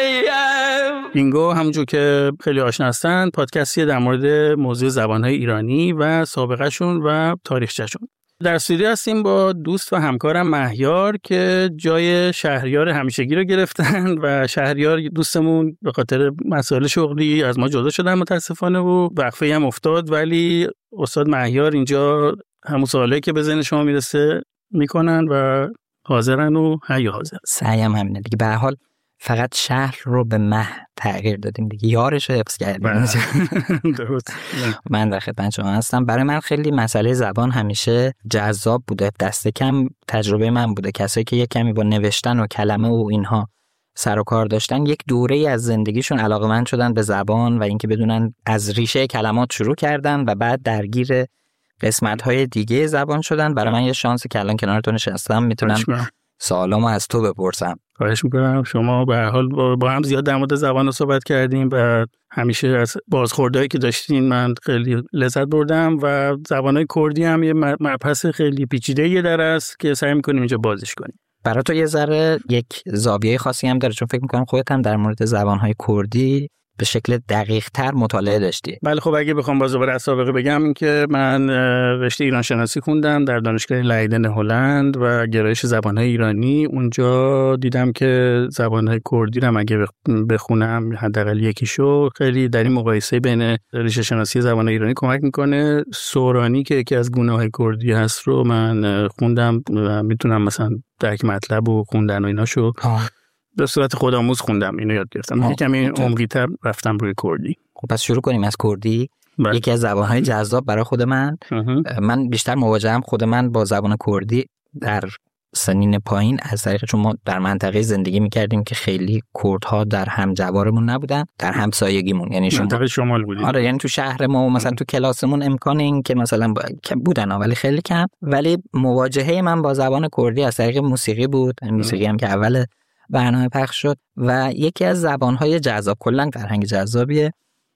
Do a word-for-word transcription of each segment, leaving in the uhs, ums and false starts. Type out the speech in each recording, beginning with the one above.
بینگو همونجور که خیلی آشنا هستن پادکستی در مورد موضوع زبان‌های ایرانی و سابقه شون و تاریخچه‌شون. در استودیو هستیم با دوست و همکارم مهیار که جای شهریار همیشگی رو گرفتن و شهریار دوستمون به خاطر مسائل شغلی از ما جدا شدن متاسفانه و وقفه هم افتاد، ولی استاد مهیار اینجا همون سوالی که به ذهن شما میرسه میکنن و حاضرن و حیا حاضر. سعیم همینه دیگه، به هر حال فقط شهر رو به مه تغییر دادیم دیگه، یارش رو حفظ کردیم. درست. من در خدمت شما هستم. برای من خیلی مسئله زبان همیشه جذاب بوده، دست کم تجربه من بوده. کسایی که یک کمی با نوشتن و کلمه و اینها سر و کار داشتن یک دوره‌ای از زندگیشون علاقه‌مند شدن به زبان و اینکه بدونن از ریشه کلمات شروع کردن و بعد درگیر قسمت‌های دیگه زبان شدن. برای من یه شانسی که الان کنارتون نشستم میتونم سوالامو از تو بپرسم. خواهش میکنم. شما به هر حال با هم زیاد در مورد زبان رو صحبت کردیم و همیشه از بازخوردهایی که داشتین من خیلی لذت بردم و زبانهای کردی هم یه مبحث خیلی پیچیده‌ای در است که سعی میکنیم اینجا بازش کنیم. برای تو یه ذره یک زاویه خاصی هم داره، چون فکر میکنم خودت هم در مورد زبانهای کردی به شکل دقیق تر مطالعه داشتی. بله خب اگه بخوام باز دوباره از سابقه بگم این که من رشته ایران شناسی خوندم در دانشگاه لایدن هلند و گرایش زبانهای ایرانی. اونجا دیدم که زبانهای کردی رو اگه بخونم حداقل یکیشو خیلی در این مقایسه بین ریشه شناسی زبانهای ایرانی کمک میکنه. سورانی که یکی از گونه‌های کردی هست رو من خوندم و میتونم مثلا درک مطلب و خوندن و ایناشو به صورت خودآموز خوندم، اینو یاد گرفتم. یه کمی عمقی‌تر رفتم روی کردی. خب پس شروع کنیم از کردی. بله. یکی از زبان‌های جذاب برای خود من اه. من بیشتر مواجهم خود من با زبان کردی در سنین پایین از طریق چون ما در منطقه زندگی می‌کردیم که خیلی کردها در هم جوارمون نبودن، در همسایگیمون، یعنی شما منطقه شمال بودیم. آره یعنی تو شهر ما و مثلا تو کلاسمون امکان این که مثلا بودن ولی خیلی کم. ولی مواجهه من با زبان کردی از طریق موسیقی بود. موسیقی هم که اول برنامه پخش شد و یکی از زبان‌های جذاب، کلاً فرهنگ جذابیه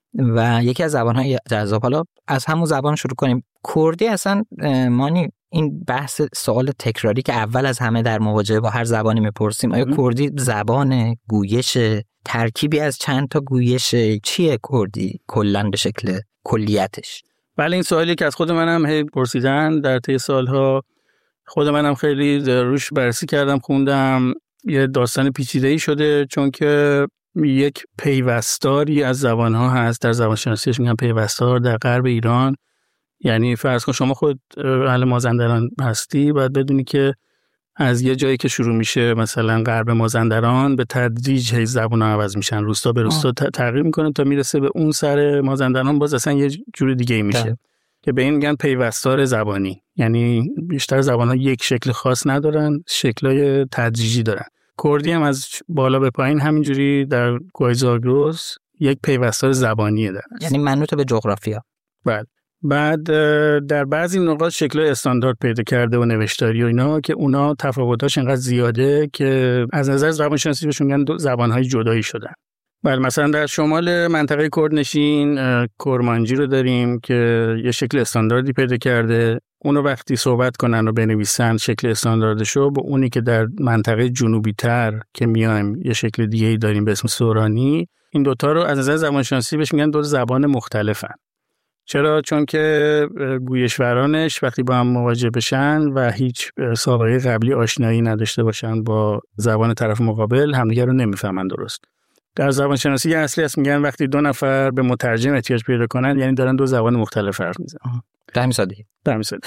و یکی از زبان‌های جذاب. حالا از همون زبان شروع کنیم. کردی اصلا مانی این بحث سوال تکراری که اول از همه در مواجهه با هر زبانی میپرسیم، آیا کردی زبان گویش ترکیبی از چند تا گویش؟ چیه کردی کلاً به شکل کلیتش؟ بله این سوالی که از خود منم هی پرسیدن در طی سالها، خود منم خیلی روش بررسی کردم، خوندم. یه داستان پیچیده‌ای شده چون که یک پیوستاری از زبان‌ها هست. در زبان شناسیش میگن پیوستار در غرب ایران. یعنی فرض کن شما خود اهل مازندران هستی، باید بدونی که از یه جایی که شروع میشه مثلا غرب مازندران به تدریج هی زبان‌ها عوض میشن، روستا به روستا تغییر میکنه تا میرسه به اون سر مازندران باز اصلا یه جور دیگه میشه ده. که به این میگن پیوستار زبانی. یعنی بیشتر زبان‌ها یک شکل خاص ندارن، شکل‌های تدریجی دارن. کردی هم از بالا به پایین همینجوری در گویزاگروس یک پیوستار زبانیه داره، یعنی منوط به جغرافیا. بعد بعد در بعضی نقاط شکل‌های استاندارد پیدا کرده و نوشتاری و اینا که اونا تفاوتاش انقدر زیاده که از نظر زبان شناسی بهشون میگن زبان‌های جدایی شدن. بله مثلا در شمال منطقه کردنشین کرمانجی رو داریم که یه شکل استانداردی پیدا کرده. اونو وقتی صحبت کنن و بنویسن شکل استانداردشو با اونی که در منطقه جنوبی تر که میایم یه شکل دیگه‌ای داریم به اسم سورانی، این دوتا رو از نظر زبانشناسی بهش میگن دو زبان مختلفن. چرا؟ چون که گویشورانش وقتی با هم مواجه بشن و هیچ سابقه قبلی آشنایی نداشته باشن با زبان طرف مقابل، همدیگه رو نمیفهمن درست. در زبان شناسی اصلی هست میگن وقتی دو نفر به مترجم احتیاج پیدا کنن یعنی دارن دو زبان مختلف حرف میزنن. در مثال در مثال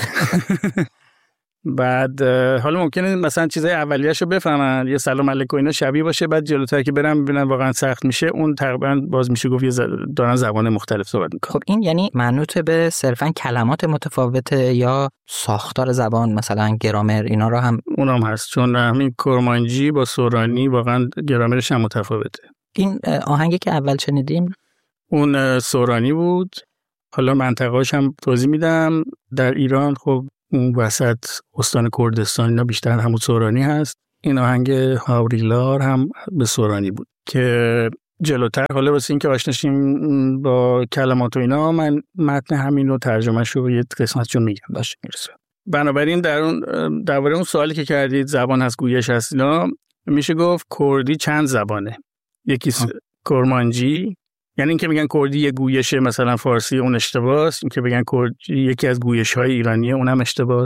بعد حالا ممکنه مثلا چیزای اولیه‌شو بفهمن، یه سلام علیکم اینا شبیه باشه، بعد جلوتر که برن ببینن واقعا سخت میشه، اون تقریبا باز میشه گفت یه دارن زبان مختلف صحبت میکنن. خب این یعنی منوط به صرفا کلمات متفاوته یا ساختار زبان، مثلا گرامر اینا رو هم اونام هست؟ چون همین کرمانجی با سورانی واقعا گرامرش هم متفاوته. این آهنگی که اول شنیدیم اون سورانی بود. حالا منطقه‌اش هم توضیح میدم. در ایران خب اون وسط استان کردستان اینا بیشتر همون سورانی هست. این آهنگ هاوریلار هم به سورانی بود که جلوتر حالا واسه این که آشناشیم با کلمات و اینا من متن همین رو ترجمه‌ش رو یه قسمتشون میگم باشه میرسه. بنابراین در اون درباره اون سوالی که کردید زبان هست گویش هست اینا، میشه گفت کردی چند زبانه. یکی س... کرمانجی، یعنی اینکه میگن کردی یه گویشه مثلا فارسی اون اشتباهه، اینکه بگن کردی یکی از گویش‌های ایرانیه اونم اشتباهه.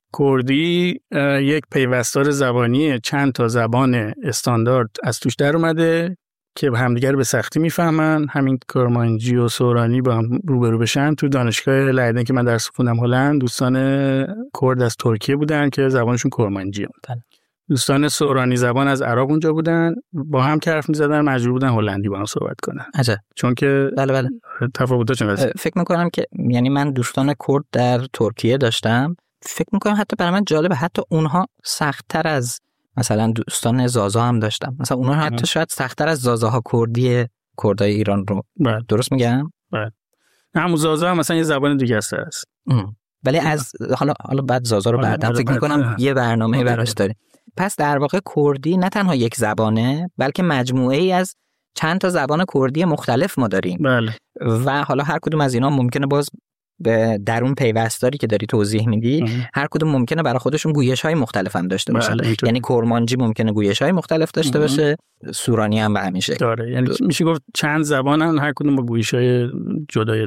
کردی یک پیوستار زبانی چند تا زبان استاندارد از توش در اومده که همدیگر به سختی میفهمن. همین کرمانجی و سورانی با هم روبرو بشن. تو دانشگاه لایدن که من درس خوندم هلند، دوستان کرد از ترکیه بودن که زبانشون کرمانجی بود. دوستان سورانی زبان از عراق اونجا بودن، با هم که حرف می‌زدن مجبور بودن هلندی با هم صحبت کنن. عجب. چون که بله بله تفاوت‌ها چقدر. فکر می‌کنم که یعنی من دوستان کرد در ترکیه داشتم، فکر می‌کنم حتی برای من جالبه حتی اونها سخت‌تر از مثلا دوستان زازا هم داشتم. مثلا اونها حتی شاید سخت‌تر از زازاها کردی کردای ایران رو. بله. درست میگم؟ بله. همون زازا هم مثلا یه زبان دیگه است. ولی از حالا حالا بعد زازا رو بعدا فکر می‌کنم یه برنامه براش داریم. پس در واقع کردی نه تنها یک زبانه، بلکه مجموعه ای از چند تا زبان کردی مختلف ما داریم. بله. و حالا هر کدوم از اینا ممکنه باز به درون پیوستاری که داری توضیح میدی اه. هر کدوم ممکنه برای خودشون گویش‌های مختلف هم داشته باشه. بله. یعنی کرمانجی ممکنه گویش‌های مختلف داشته اه. باشه، سورانی هم به همین شکل داره. یعنی میشه گفت چند زبانن هر کدوم با گویش‌های جدای.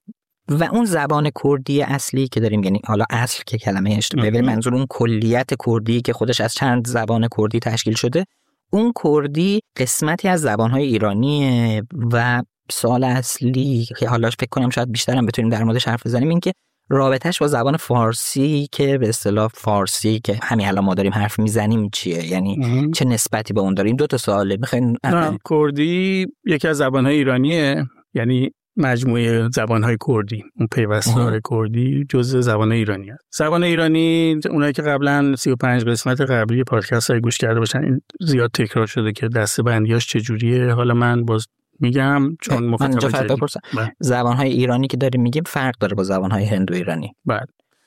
و اون زبان کردی اصلی که داریم، یعنی حالا اصل که کلمه اشتباهه، ولی منظور اون کلیت کردی که خودش از چند زبان کردی تشکیل شده، اون کردی قسمتی از زبان‌های ایرانیه. و سوال اصلی که حالا فکر کنم شاید بیشتر هم بتونیم در موردش حرف بزنیم این که رابطه‌اش با زبان فارسی که به اصطلاح فارسی که همین الان ما داریم حرف میزنیم چیه، یعنی اه. چه نسبتی به اون داریم؟ دو تا سواله. می‌خواین کردی یکی از زبان‌های ایرانیه، یعنی مجموعه زبان‌های کردی، اون پیوستار کردی جزء زبان ایرانی است. زبان ایرانی اونایی که قبلا سی و پنج قسمت قبلی پادکست های گوش کرده باشن، این زیاد تکرار شده که دسته‌بندیاش چجوریه. حالا من باز میگم چون مخاطب بپرسم زبان‌های ایرانی که داریم میگیم فرق داره با زبان‌های هندو ایرانی. بله.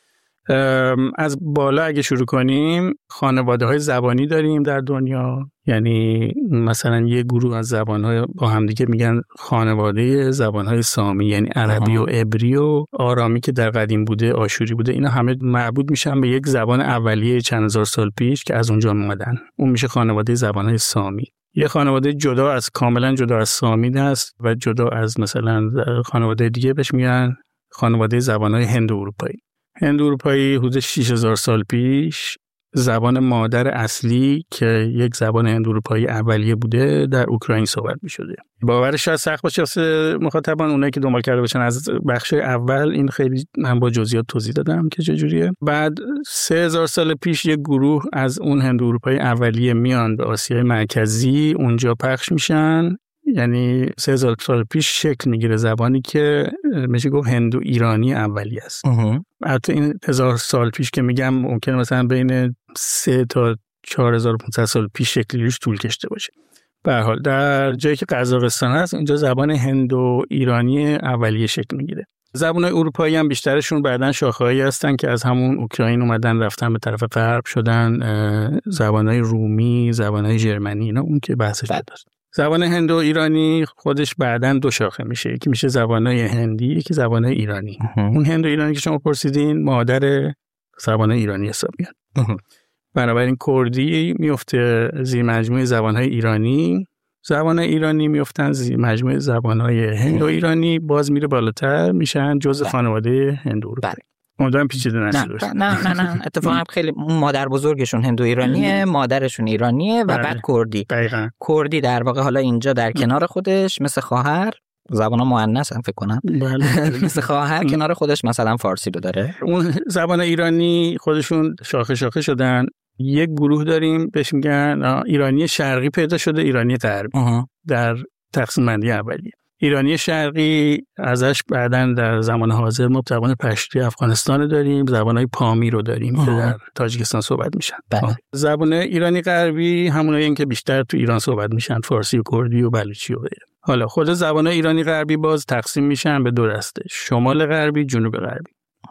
از بالا اگه شروع کنیم، خانواده‌های زبانی داریم در دنیا. یعنی مثلا یه گروه از زبان‌های با همدیگه میگن خانواده زبان‌های سامی، یعنی عربی و عبری و آرامی که در قدیم بوده، آشوری بوده. اینا همه مربوط میشن به یک زبان اولیه چند هزار سال پیش که از اونجا اومدن. اون میشه خانواده زبان‌های سامی. یه خانواده جدا از کاملا جدا از سامی هست و جدا از مثلا خانواده دیگه بهش میگن خانواده زبان‌های هندو اروپایی. هند اروپایی حدود شش هزار سال پیش زبان مادر اصلی که یک زبان هند اروپایی اولیه بوده در اوکراین صحبت می‌شده. باورش شاید سخت باشه واسه مخاطبان، اونایی که دنبال کرده باشن از بخش اول این خیلی من با جزئیات توضیح دادم که چجوریه. بعد سه هزار سال پیش یک گروه از اون هند اروپایی اولیه میان به آسیای مرکزی، اونجا پخش میشن. یعنی سه هزار سال پیش شکل میگیره زبانی که میشه گفت هندو ایرانی اولی است. البته این هزار سال پیش که میگم ممکنه مثلا بین سه تا چهار هزار و پانصد سال پیش شکلیش طول کشیده باشه. به هر حال در جایی که قزاقستان هست اینجا زبان هندو ایرانی اولیه شکل میگیره. زبان‌های اروپایی هم بیشترشون بعدن شاخه‌هایی هستن که از همون اوکراین اومدن رفتن به طرف غرب شدن. زبان‌های رومی، زبان‌های ژرمنی، اینا اون که بحثش شده. زبان هندو ایرانی خودش بعداً دو شاخه میشه، یکی میشه زبان‌های هندی، یکی زبان‌های ایرانی. اون هندو ایرانی که شما پرسیدین مادر زبان‌های ایرانی حساب میاد. بنابراین کردی میفته زیر مجموعه زبان‌های ایرانی، زبان‌های ایرانی میفتن زیر مجموعه زبان‌های هندو ایرانی، باز میره بالاتر میشن جزء خانواده هندو اروپایی. امیدوارم پیچیده نشه. نه نه نه نه اتفاقا خیلی مادر بزرگشون هندو ایرانیه، مادرشون ایرانیه و بعد کردی. دقیقاً. کردی در واقع حالا اینجا در کنار خودش مثل خواهر، زبانا مؤنث هم فکر کنم. بله. مثل خواهر کنار خودش مثلا فارسی رو داره. اون زبان ایرانی خودشون شاخه شاخه شدن. یک گروه داریم بهش میگن ایرانی شرقی پیدا شده، ایرانی غربی. در تقسیم بندی اولیه. ایرانی شرقی ازش بعداً در زمان حاضر ما زبان پشتو افغانستان داریم، زبان‌های پامی رو داریم که در تاجیکستان صحبت میشن. بله. زبان ایرانی غربی همونایی که بیشتر تو ایران صحبت میشن، فارسی و کردی و بلوچی و غیره. حالا خود زبان‌های ایرانی غربی باز تقسیم میشن به دو دسته، شمال غربی، جنوب غربی.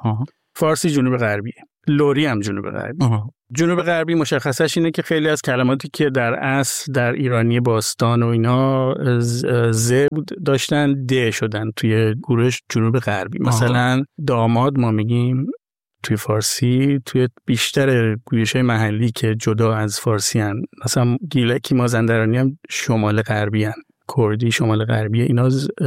فارسی جنوب غربیه، لری هم جنوب غربی. جنوب غربی مشخصش اینه که خیلی از کلماتی که در اصل در ایرانی باستان و اینا ز داشتن د شدن توی گروه جنوب غربی. مثلا داماد ما میگیم توی فارسی توی بیشتر گویش‌های محلی که جدا از فارسی هن. مثلا گیلکی مازندرانی هم شمال غربی هن. کردی شمال غربیه، اینا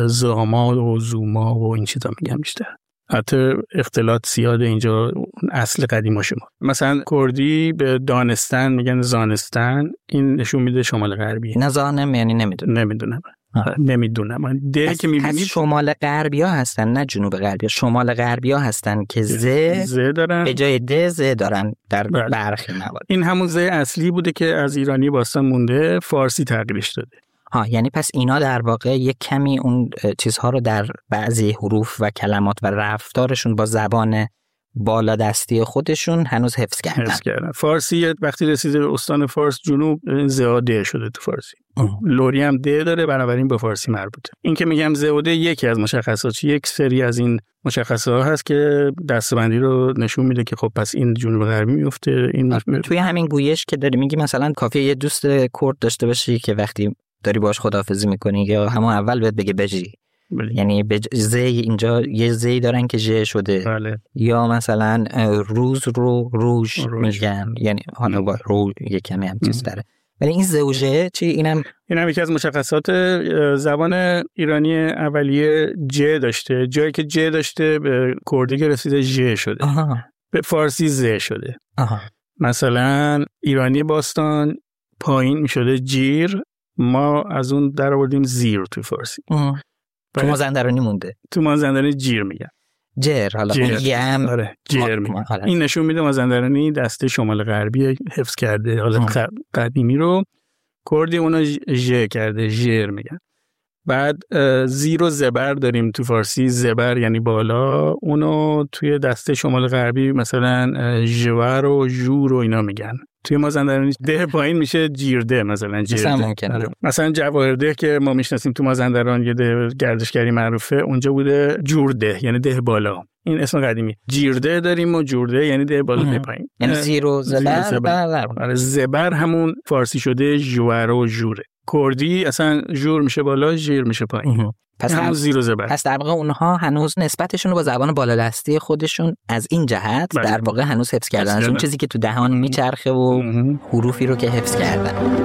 زاما و زوما و این چیزا میگن بیشتر. حتی اختلاط زیاده اینجا اصل قدیما شما. مثلا کردی به دانستان میگن زانستان، این نشون میده شمال غربیه. نه زانم یعنی نمیدونم. نمیدونم. نمیدونم. ده که میبینید شمال غربیا هستن نه جنوب غربیا. شمال غربیا هستن که ز ز دارن به جای د ز دارن در برخی موارد. این همون ز اصلی بوده که از ایرانی باستان مونده، فارسی تغییرش داده. ها یعنی پس اینا در واقع یک کمی اون چیزها رو در بعضی حروف و کلمات و رفتارشون با زبان بالا دستی خودشون هنوز حفظ کردن. حفظ کردن. فارسی وقتی رسیده به استان فارس جنوب زاده شده تو فارسی. اه. لوری هم د داره، بنابراین به فارسی مربوطه. این که میگم زاده یکی از مشخصات، یک سری از این مشخصات هست که دسته‌بندی رو نشون میده که خب پس این جنوب غربی میفته. این توی همین گویش که داری میگی مثلا کافیه یه دوست کرد داشته باشی که وقتی داری باش خداحافظی میکنی یا همون اول بهت بگه بجی، بله. یعنی بج... زی اینجا یه زی دارن که ژ شده، بله. یا مثلا روز رو روش, روش. میگن، یعنی حالا با رو یه کمی هم چیز داره، ولی این زوجه چی؟ اینم اینم یکی از مشخصات زبان ایرانی اولیه ج داشته، جایی که ج داشته به کردی که رسیده ژ شده. آها. به فارسی ز شده. آها. مثلا ایرانی باستان پایین میشده جیر، ما از اون در آوردیم زیر تو فارسی. تو مازندرانی مونده. تو مازندرانی جیر میگن. جیر حالا میگم. آره جیر میگن. این نشون میده مازندرانی دسته شمال غربی حفظ کرده. حالا قدیمی رو کردی اونا ژ کرده، ژر میگن. بعد زیر و زبر داریم تو فارسی، زبر یعنی بالا، اونو توی دسته شمال غربی مثلا ژور و ژور و اینا میگن. توی مازندرانی ده پایین میشه جیرده، مثلا جیرده. مثلا جواهرده که ما میشناسیم تو مازندران یه ده گردشگری معروفه، اونجا بوده جورده یعنی ده بالا. این اسم قدیمی. جیرده داریم و جورده یعنی ده بالا ده پایین. یعنی زیر و زبر. آره زبر همون فارسی شده ژور و ژوره. کردی اصلا ژور میشه بالا، ژیر میشه پایین. پس هم زیر و زبر. پس در واقع اونها هنوز نسبتشون رو با زبان بالادستی خودشون از این جهت بله. در واقع هنوز حفظ کردن، از اون چیزی که تو دهان میچرخه و حروفی رو که حفظ کردن.